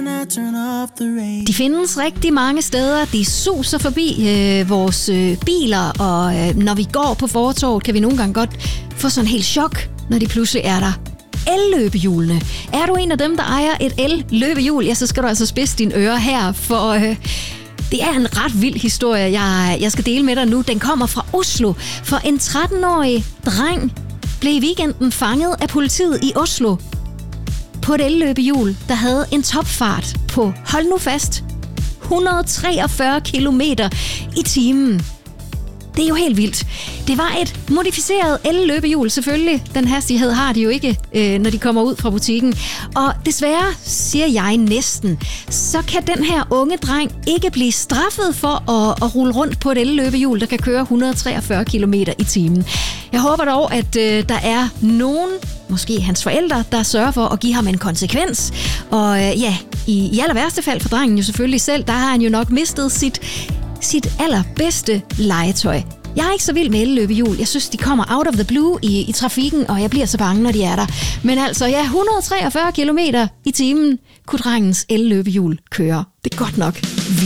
De findes rigtig mange steder. De suser forbi vores biler, og når vi går på fortovet, kan vi nogle gange godt få sådan helt chok, når de pludselig er der. El-løbehjulene. Er du en af dem, der ejer et el-løbehjul, ja, så skal du altså spidse dine ører her, for det er en ret vild historie, jeg skal dele med dig nu. Den kommer fra Oslo, for en 13-årig dreng blev i weekenden fanget af politiet i Oslo på et el-løbehjul, der havde en topfart på, hold nu fast, 143 kilometer i timen. Det er jo helt vildt. Det var et modificeret el-løbehjul, selvfølgelig. Den hastighed har de jo ikke, når de kommer ud fra butikken. Og desværre, siger jeg næsten, så kan den her unge dreng ikke blive straffet for at rulle rundt på et el-løbehjul, der kan køre 143 km i timen. Jeg håber dog, at der er nogen, måske hans forældre, der sørger for at give ham en konsekvens. Og ja, i aller værste fald for drengen jo selvfølgelig selv, der har han jo nok mistet sit allerbedste legetøj. Jeg er ikke så vild med el-løbehjul. Jeg synes, de kommer out of the blue i trafikken, og jeg bliver så bange, når de er der. Men altså, ja, 143 km i timen kunne drengens el-løbehjul køre. Det er godt nok